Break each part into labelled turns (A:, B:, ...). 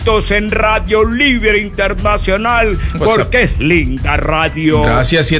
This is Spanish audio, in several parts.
A: en Radio Libre Internacional, porque es linda radio.
B: Gracias,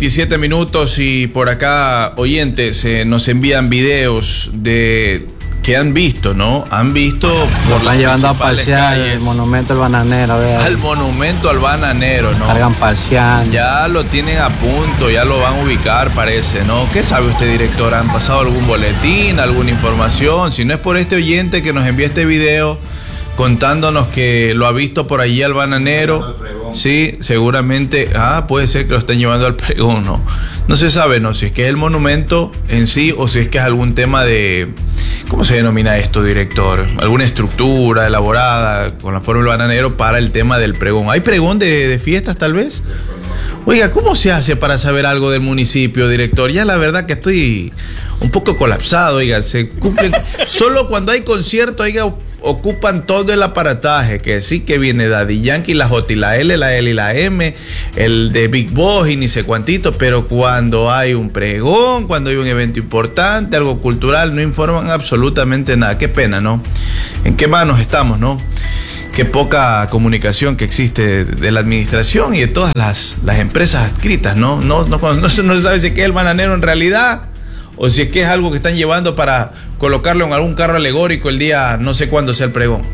B: 7:27 y por acá oyentes nos envían videos de que han visto, ¿no? Han visto por las
C: llevando a pasear
B: calles,
C: el monumento al bananero,
B: al monumento al bananero, ¿no?
C: Cargan paseando.
B: Ya lo tienen a punto, ya lo van a ubicar, parece, ¿no? ¿Qué sabe usted, director? ¿Han pasado algún boletín, alguna información? Si no es por este oyente que nos envía este video contándonos que lo ha visto por allí al bananero, sí, seguramente, puede ser que lo estén llevando al pregón, no se sabe, ¿no? Si es que es el monumento en sí o si es que es algún tema de, ¿cómo se denomina esto, director? Alguna estructura elaborada con la forma del bananero para el tema del pregón. ¿Hay pregón de fiestas tal vez? Oiga, ¿cómo se hace para saber algo del municipio, director? Ya la verdad que estoy un poco colapsado, oiga, se cumplen solo cuando hay concierto, oiga, ocupan todo el aparataje, que sí que viene Daddy Yankee, la J y la L y la M, el de Big Boss y ni sé cuantito, pero cuando hay un pregón, cuando hay un evento importante, algo cultural, no informan absolutamente nada. Qué pena, ¿no? ¿En qué manos estamos, no? Qué poca comunicación que existe de la administración y de todas las empresas adscritas, ¿no? No se sabe si es que es el bananero en realidad o si es que es algo que están llevando para colocarlo en algún carro alegórico el día no sé cuándo sea el pregón.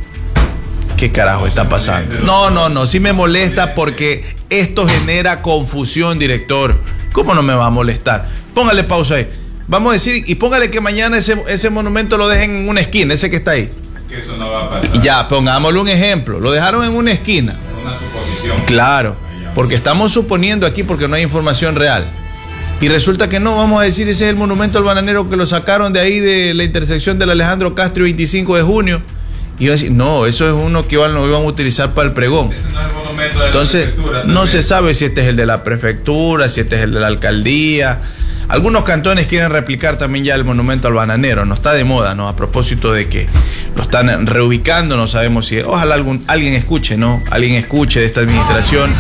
B: ¿Qué carajo está pasando? No, sí me molesta porque esto genera confusión, director. ¿Cómo no me va a molestar? Póngale pausa ahí. Vamos a decir, y póngale que mañana ese monumento lo dejen en una esquina, ese que está ahí.
D: Que eso no va a pasar.
B: Ya, pongámosle un ejemplo. Lo dejaron en una esquina.
D: Una suposición.
B: Claro, porque estamos suponiendo aquí porque no hay información real. Y resulta que no, vamos a decir, ese es el monumento al bananero que lo sacaron de ahí de la intersección del Alejandro Castro y 25 de junio. Y yo decir, no, eso es uno que lo iban a utilizar para el pregón.
D: Ese no es el monumento de
B: entonces,
D: la prefectura.
B: No se sabe si este es el de la prefectura, si este es el de la alcaldía. Algunos cantones quieren replicar también ya el monumento al bananero, no está de moda, ¿no? A propósito de que lo están reubicando, no sabemos si... Ojalá alguien escuche, ¿no? Alguien escuche de esta administración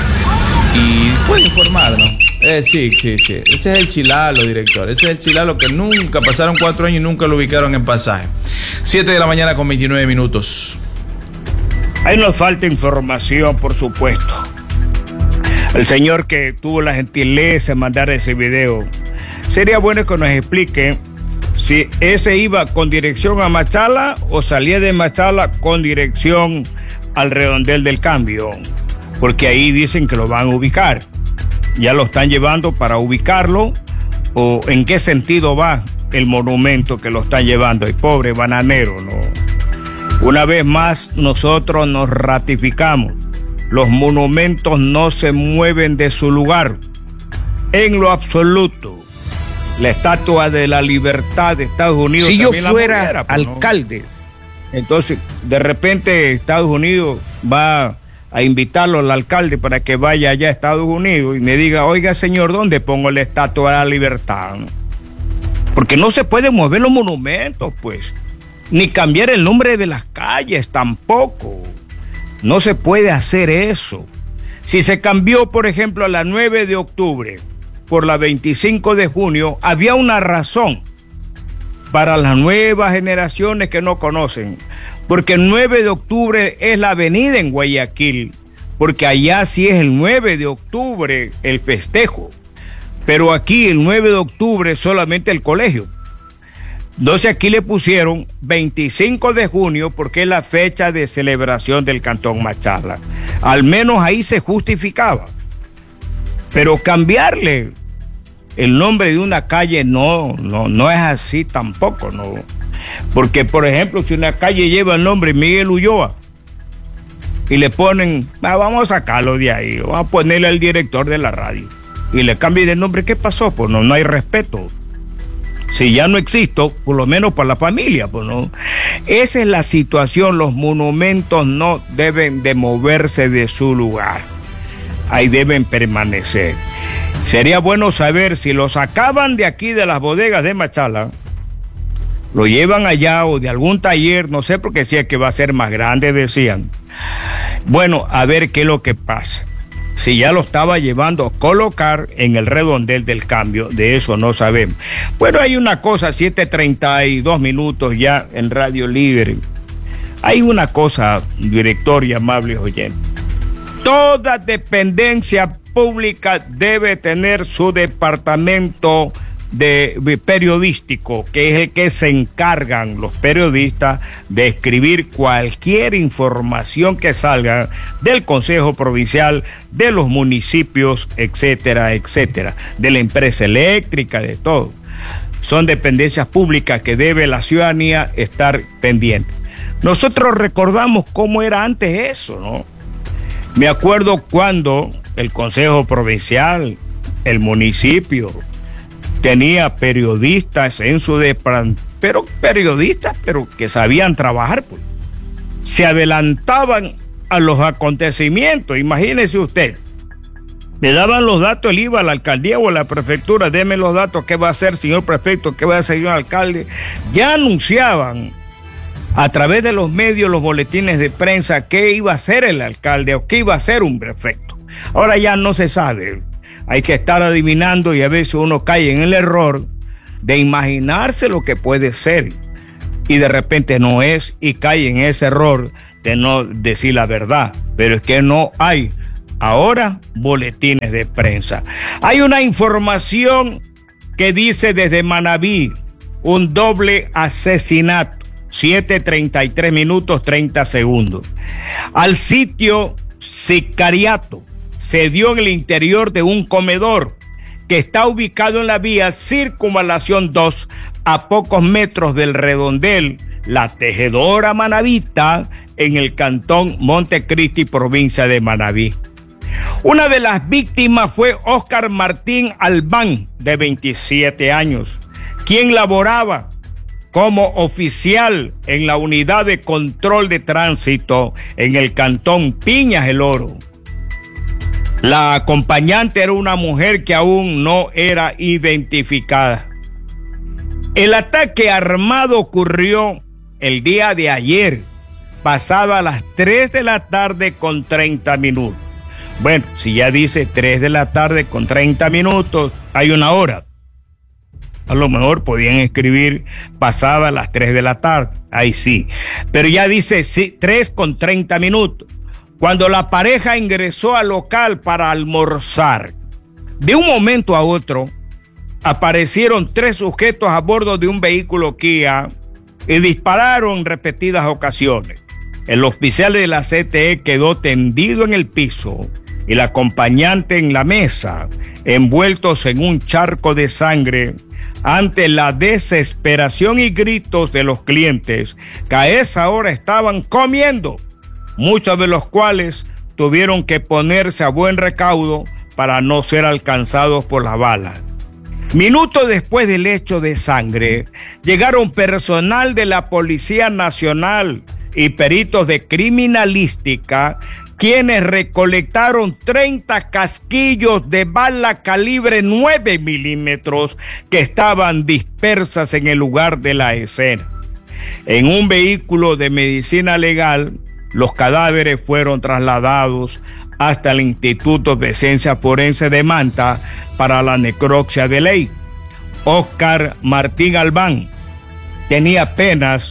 B: y puede informar, ¿no? Sí. Ese es el chilalo, director. Ese es el chilalo que nunca, pasaron 4 años y nunca lo ubicaron en pasaje. 7:29.
A: Ahí nos falta información, por supuesto. El señor que tuvo la gentileza de mandar ese video, sería bueno que nos explique si ese iba con dirección a Machala o salía de Machala con dirección al Redondel del Cambio, porque ahí dicen que lo van a ubicar. ¿Ya lo están llevando para ubicarlo? ¿O en qué sentido va el monumento que lo están llevando? El pobre bananero, ¿no? Una vez más, nosotros nos ratificamos. Los monumentos no se mueven de su lugar. En lo absoluto. La Estatua de la Libertad de Estados Unidos.
E: Si yo fuera alcalde.
A: ¿No? Entonces, de repente, Estados Unidos va a invitarlo al alcalde para que vaya allá a Estados Unidos y me diga, oiga señor, ¿dónde pongo la Estatua de la Libertad? Porque no se pueden mover los monumentos, pues, ni cambiar el nombre de las calles tampoco. No se puede hacer eso. Si se cambió, por ejemplo, a la 9 de octubre por la 25 de junio, había una razón para las nuevas generaciones que no conocen. Porque el 9 de octubre es la avenida en Guayaquil, porque allá sí es el 9 de octubre el festejo, pero aquí el 9 de octubre es solamente el colegio. Entonces aquí le pusieron 25 de junio porque es la fecha de celebración del Cantón Machala. Al menos ahí se justificaba. Pero cambiarle el nombre de una calle no es así tampoco, no. Porque, por ejemplo, si una calle lleva el nombre Miguel Ulloa y le ponen, vamos a sacarlo de ahí, vamos a ponerle al director de la radio y le cambian el nombre, ¿qué pasó? Pues no hay respeto. Si ya no existo, por lo menos para la familia, pues no. Esa es la situación, los monumentos no deben de moverse de su lugar. Ahí deben permanecer. Sería bueno saber si los sacaban de aquí de las bodegas de Machala, lo llevan allá o de algún taller, no sé, porque decía que va a ser más grande, decían. Bueno, a ver qué es lo que pasa. Si ya lo estaba llevando a colocar en el Redondel del Cambio, de eso no sabemos. Bueno, hay una cosa, 7:32 ya en Radio Libre. Hay una cosa, director y amables oyentes. Toda dependencia pública debe tener su departamento periodístico, que es el que se encargan los periodistas de escribir cualquier información que salga del Consejo Provincial, de los municipios, etcétera, etcétera, de la empresa eléctrica, de todo. Son dependencias públicas que debe la ciudadanía estar pendiente. Nosotros recordamos cómo era antes eso, ¿no? Me acuerdo cuando el Consejo Provincial, el municipio, tenía periodistas en su departamento, pero periodistas, pero que sabían trabajar, pues. Se adelantaban a los acontecimientos. Imagínese usted, me daban los datos, él iba a la alcaldía o a la prefectura, deme los datos, ¿qué va a hacer, señor prefecto? ¿Qué va a hacer, señor alcalde? Ya anunciaban a través de los medios, los boletines de prensa, qué iba a hacer el alcalde o qué iba a hacer un prefecto. Ahora ya no se sabe. Hay que estar adivinando y a veces uno cae en el error de imaginarse lo que puede ser y de repente no es, y cae en ese error de no decir la verdad. Pero es que no hay ahora boletines de prensa. Hay una información que dice desde Manabí, un doble asesinato, 7:33 minutos 30 segundos. Al sitio sicariato se dio en el interior de un comedor que está ubicado en la vía Circunvalación 2, a pocos metros del redondel La Tejedora Manabita, en el cantón Montecristi, provincia de Manabí. Una de las víctimas fue Óscar Martín Albán, de 27 años, quien laboraba como oficial en la unidad de control de tránsito en el cantón Piñas El Oro. La acompañante era una mujer que aún no era identificada. El ataque armado ocurrió el día de ayer, pasada las 3 de la tarde con 30 minutos. Bueno, si ya dice 3 de la tarde con 30 minutos, hay una hora. A lo mejor podían escribir pasaba las 3 de la tarde, ahí sí. Pero ya dice 3 con 30 minutos. Cuando la pareja ingresó al local para almorzar, de un momento a otro, aparecieron 3 sujetos a bordo de un vehículo Kia y dispararon en repetidas ocasiones. El oficial de la CTE quedó tendido en el piso y la acompañante en la mesa, envueltos en un charco de sangre, ante la desesperación y gritos de los clientes que a esa hora estaban comiendo, muchos de los cuales tuvieron que ponerse a buen recaudo para no ser alcanzados por las balas. Minutos después del hecho de sangre, llegaron personal de la Policía Nacional y peritos de criminalística, quienes recolectaron 30 casquillos de bala calibre 9 milímetros que estaban dispersas en el lugar de la escena. En un vehículo de medicina legal, los cadáveres fueron trasladados hasta el Instituto de Ciencia Forense de Manta para la necropsia de ley. Óscar Martín Albán tenía apenas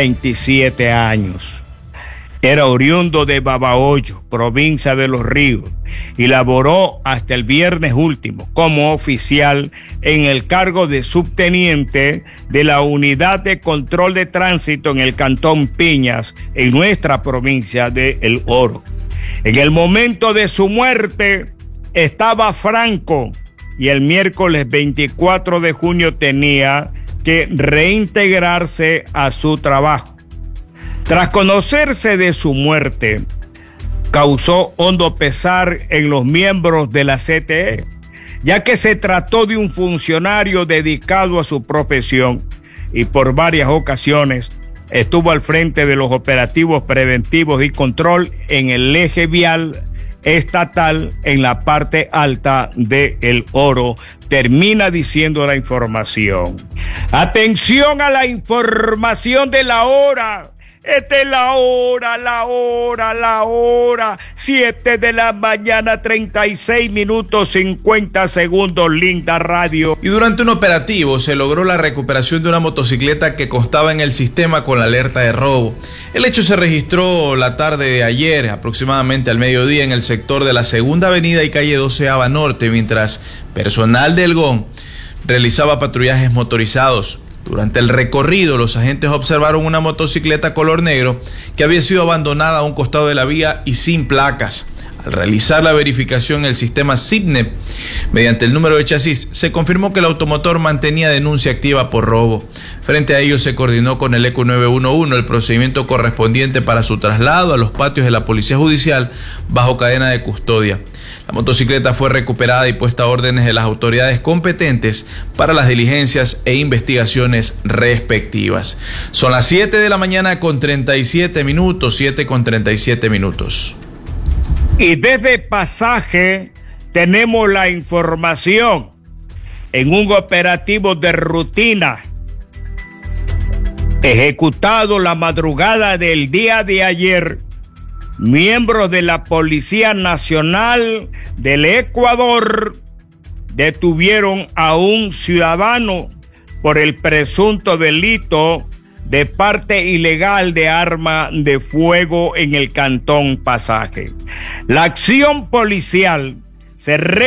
A: 27 años. Era oriundo de Babahoyo, provincia de Los Ríos, y laboró hasta el viernes último como oficial en el cargo de subteniente de la Unidad de Control de Tránsito en el cantón Piñas, en nuestra provincia de El Oro. En el momento de su muerte estaba franco y el miércoles 24 de junio tenía que reintegrarse a su trabajo. Tras conocerse de su muerte, causó hondo pesar en los miembros de la CTE, ya que se trató de un funcionario dedicado a su profesión y por varias ocasiones estuvo al frente de los operativos preventivos y control en el eje vial estatal en la parte alta de El Oro. Termina diciendo la información. Atención a la información de la hora. Esta es la hora, 7 de la mañana, 36 minutos, 50 segundos, linda radio.
B: Y durante un operativo se logró la recuperación de una motocicleta que constaba en el sistema con la alerta de robo. El hecho se registró la tarde de ayer, aproximadamente al mediodía, en el sector de la Segunda Avenida y calle 12ª Norte, mientras personal del GON realizaba patrullajes motorizados. Durante el recorrido, los agentes observaron una motocicleta color negro que había sido abandonada a un costado de la vía y sin placas. Al realizar la verificación en el sistema SIPNEP, mediante el número de chasis, se confirmó que el automotor mantenía denuncia activa por robo. Frente a ello, se coordinó con el ECU 911 el procedimiento correspondiente para su traslado a los patios de la Policía Judicial bajo cadena de custodia. La motocicleta fue recuperada y puesta a órdenes de las autoridades competentes para las diligencias e investigaciones respectivas. Son las 7 de la mañana con 37 minutos, 7 con 37 minutos.
A: Y desde Pasaje tenemos la información en un operativo de rutina ejecutado la madrugada del día de ayer. Miembros de la Policía Nacional del Ecuador detuvieron a un ciudadano por el presunto delito de parte ilegal de arma de fuego en el Cantón Pasaje. La acción policial se